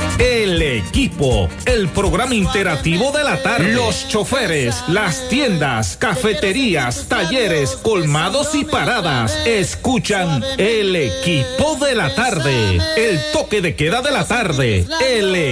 El Equipo, el programa interactivo de la tarde. Los choferes, las tiendas, cafeterías, talleres, colmados y paradas escuchan El Equipo de la tarde. El toque de queda de la tarde.